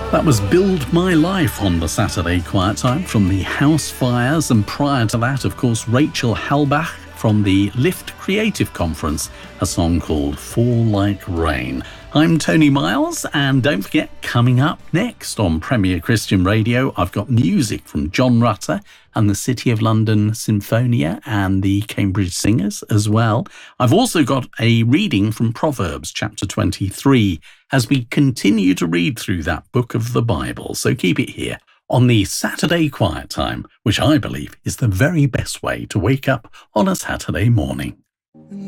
That was Build My Life on the Saturday Quiet Time from the House Fires, and prior to that, of course, Rachel Halbach from the Lift Creative Conference, a song called Fall Like Rain. I'm Tony Miles, and don't forget, coming up next on Premier Christian Radio, I've got music from John Rutter and the City of London Symphonia and the Cambridge Singers as well. I've also got a reading from Proverbs chapter 23 as we continue to read through that book of the Bible. So keep it here on the Saturday Quiet Time, which I believe is the very best way to wake up on a Saturday morning.